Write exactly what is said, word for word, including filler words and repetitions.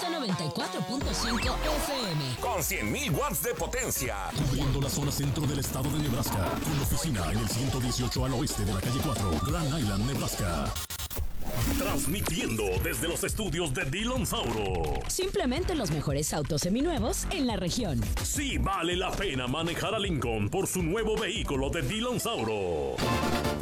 Mega noventa y cuatro punto cinco F M. Con cien mil watts de potencia. Cubriendo la zona centro del estado de Nebraska. Con oficina en el ciento dieciocho al oeste de la calle cuatro, Grand Island, Nebraska. Transmitiendo desde los estudios de Dillon Sauro. Simplemente los mejores autos seminuevos en la región. Sí vale la pena manejar a Lincoln por su nuevo vehículo de Dillon Sauro.